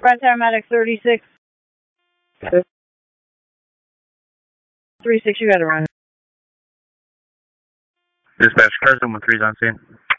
Front Medic 36. 36, you got to run. Dispatch, Carson 13's on scene.